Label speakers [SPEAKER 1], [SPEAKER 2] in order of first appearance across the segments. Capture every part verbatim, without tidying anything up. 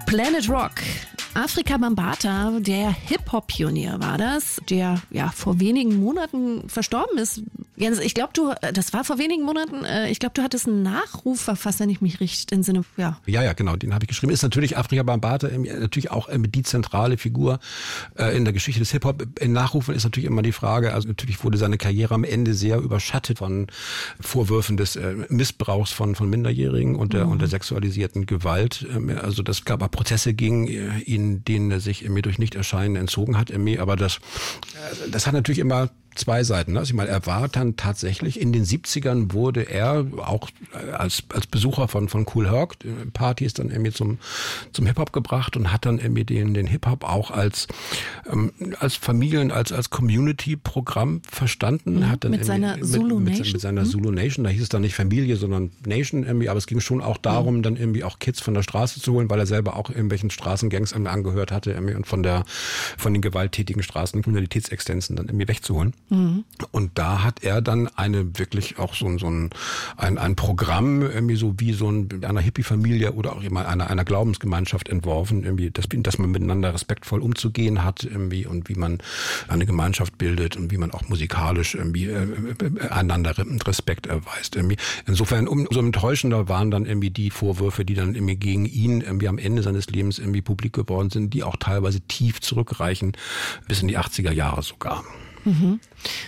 [SPEAKER 1] Planet Rock. Afrika Bambaataa, der Hip-Hop-Pionier war das, der ja vor wenigen Monaten verstorben ist. Jens, ich glaube, du, das war vor wenigen Monaten, ich glaube, du hattest einen Nachruf verfasst, wenn ich mich richtig im Sinne, ja.
[SPEAKER 2] Ja, ja, genau, den habe ich geschrieben. Ist natürlich Afrika Bambaataa natürlich auch die zentrale Figur in der Geschichte des Hip-Hop. In Nachrufen ist natürlich immer die Frage, also natürlich wurde seine Karriere am Ende sehr überschattet von Vorwürfen des Missbrauchs von, von Minderjährigen und der, mhm. und der sexualisierten Gewalt. Also das gab auch Prozesse gegen ihn, denen er sich irgendwie durch Nichterscheinen entzogen hat. Aber das, das hat natürlich immer zwei Seiten. Also ich meine, er war dann tatsächlich, in den siebzigern wurde er auch als als Besucher von von Kool Herc Partys dann irgendwie zum zum Hip-Hop gebracht und hat dann irgendwie den den Hip-Hop auch als ähm, als Familien, als als Community-Programm verstanden.
[SPEAKER 1] Mhm,
[SPEAKER 2] hat dann
[SPEAKER 1] mit seiner
[SPEAKER 2] mit,
[SPEAKER 1] Zulu
[SPEAKER 2] mit,
[SPEAKER 1] Nation.
[SPEAKER 2] Mit, mit seiner
[SPEAKER 1] mhm.
[SPEAKER 2] Zulu Nation. Da hieß es dann nicht Familie, sondern Nation irgendwie. Aber es ging schon auch darum, mhm. dann irgendwie auch Kids von der Straße zu holen, weil er selber auch irgendwelchen Straßengangs angehört hatte irgendwie und von der von den gewalttätigen Straßenkriminalitätsextensen dann irgendwie wegzuholen. Mhm. Und da hat er dann eine wirklich auch so, so ein, ein, ein Programm, irgendwie so wie so ein, einer Hippie-Familie oder auch immer einer, einer Glaubensgemeinschaft entworfen, irgendwie, dass, dass man miteinander respektvoll umzugehen hat, irgendwie, und wie man eine Gemeinschaft bildet und wie man auch musikalisch irgendwie äh, einander Respekt erweist. Irgendwie. Insofern umso enttäuschender waren dann irgendwie die Vorwürfe, die dann irgendwie gegen ihn irgendwie am Ende seines Lebens irgendwie publik geworden sind, die auch teilweise tief zurückreichen, bis in die achtziger Jahre sogar.
[SPEAKER 1] Mhm.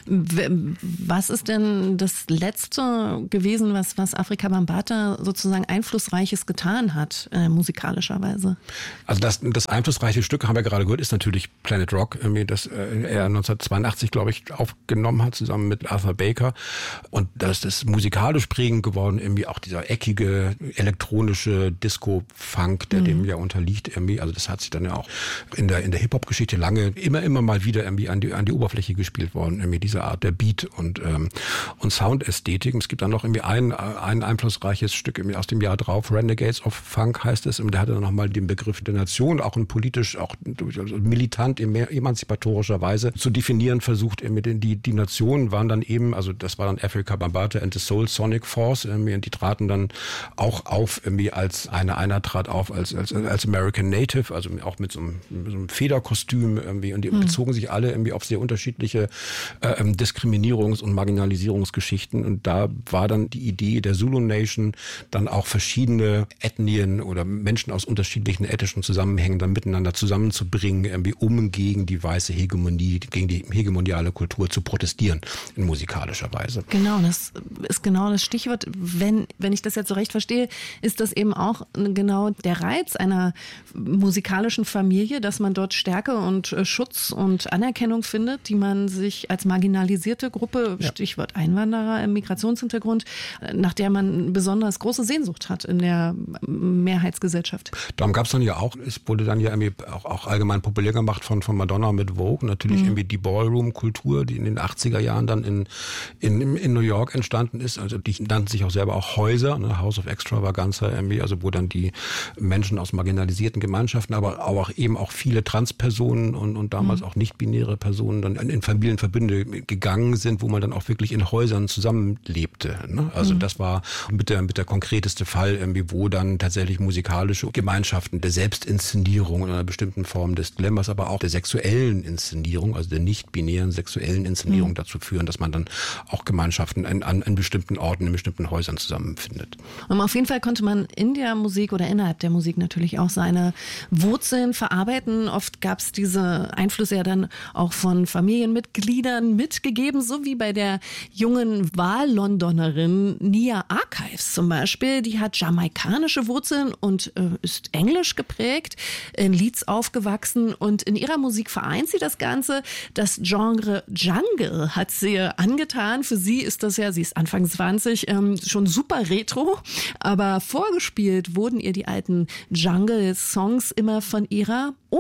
[SPEAKER 1] Was ist denn das Letzte gewesen, was, was Afrika Bambaataa sozusagen Einflussreiches getan hat, äh, musikalischerweise?
[SPEAKER 2] Also das, das einflussreiche Stück, haben wir gerade gehört, ist natürlich Planet Rock, das er neunzehnhundertzweiundachtzig, glaube ich, aufgenommen hat, zusammen mit Arthur Baker. Und das ist musikalisch prägend geworden, irgendwie auch dieser eckige, elektronische Disco-Funk, der mhm. dem ja unterliegt, irgendwie. Also das hat sich dann ja auch in der, in der Hip-Hop-Geschichte lange immer, immer mal wieder irgendwie an die, an die Oberfläche gespielt worden, irgendwie diese Art der Beat und ähm, und Soundästhetik. Es gibt dann noch irgendwie ein ein einflussreiches Stück irgendwie aus dem Jahr drauf, Renegades of Funk heißt es, und der hatte dann nochmal den Begriff der Nation, auch in politisch, auch also militant, in mehr emanzipatorischer Weise zu definieren versucht. Irgendwie die die Nationen waren dann eben, also das war dann Afrika Bambaataa and the Soul Sonic Force, irgendwie, und die traten dann auch auf irgendwie als eine einer trat auf als als als American Native, also auch mit so einem, mit so einem Federkostüm irgendwie, und die hm. bezogen sich alle irgendwie auf sehr unterschiedliche äh, Diskriminierungs- und Marginalisierungsgeschichten. Und da war dann die Idee der Zulu Nation, dann auch verschiedene Ethnien oder Menschen aus unterschiedlichen ethnischen Zusammenhängen dann miteinander zusammenzubringen, irgendwie, um gegen die weiße Hegemonie, gegen die hegemoniale Kultur zu protestieren, in musikalischer Weise.
[SPEAKER 1] Genau, das ist genau das Stichwort. Wenn, wenn ich das jetzt so recht verstehe, ist das eben auch genau der Reiz einer musikalischen Familie, dass man dort Stärke und Schutz und Anerkennung findet, die man sich als marginalisierte Gruppe, ja. Stichwort Einwanderer im Migrationshintergrund, nach der man besonders große Sehnsucht hat in der Mehrheitsgesellschaft.
[SPEAKER 2] Darum gab es dann ja auch, es wurde dann ja irgendwie auch, auch allgemein populär gemacht von, von Madonna mit Vogue, natürlich mhm. irgendwie die Ballroom-Kultur, die in den achtziger Jahren dann in, in, in New York entstanden ist. Also die nannten sich auch selber auch Häuser, ne? House of Extravaganza irgendwie, also wo dann die Menschen aus marginalisierten Gemeinschaften, aber auch eben auch viele Transpersonen und, und damals mhm. auch nicht-binäre Personen dann in Familienverbünde gegangen sind, wo man dann auch wirklich in Häusern zusammenlebte. Ne? Also mhm. das war mit der, mit der konkreteste Fall, irgendwie, wo dann tatsächlich musikalische Gemeinschaften der Selbstinszenierung in einer bestimmten Form des Glamours, aber auch der sexuellen Inszenierung, also der nicht-binären sexuellen Inszenierung mhm. dazu führen, dass man dann auch Gemeinschaften an, an, an bestimmten Orten, in bestimmten Häusern zusammenfindet.
[SPEAKER 1] Und auf jeden Fall konnte man in der Musik oder innerhalb der Musik natürlich auch seine Wurzeln verarbeiten. Oft gab es diese Einflüsse ja dann auch von Familienmitgliedern mitgegeben, so wie bei der jungen Wahllondonerin Nia Archives zum Beispiel. Die hat jamaikanische Wurzeln und äh, ist englisch geprägt, in Leeds aufgewachsen, und in ihrer Musik vereint sie das Ganze. Das Genre Jungle hat sie angetan. Für sie ist das ja, sie ist Anfang zwanzig, ähm, schon super retro, aber vorgespielt wurden ihr die alten Jungle-Songs immer von ihrer Oma.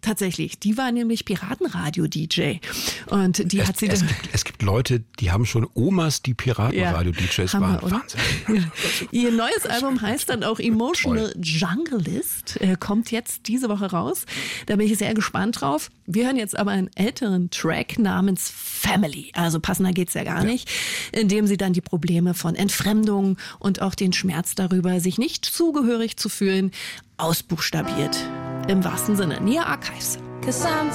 [SPEAKER 1] tatsächlich. Die war nämlich Piratenradio-D J. Und die
[SPEAKER 2] es,
[SPEAKER 1] hat sie
[SPEAKER 2] es,
[SPEAKER 1] dann...
[SPEAKER 2] gibt, es gibt Leute, die haben schon Omas, die Piratenradio-D Js
[SPEAKER 1] ja,
[SPEAKER 2] waren.
[SPEAKER 1] Hammer,
[SPEAKER 2] Wahnsinn.
[SPEAKER 1] Ihr neues Album heißt dann auch Emotional Junglist. Äh, kommt jetzt diese Woche raus. Da bin ich sehr gespannt drauf. Wir hören jetzt aber einen älteren Track namens Family. Also passender geht's ja gar ja. nicht. In dem sie dann die Probleme von Entfremdung und auch den Schmerz darüber, sich nicht zugehörig zu fühlen, ausbuchstabiert. Im wahrsten Sinne. Nia Archives.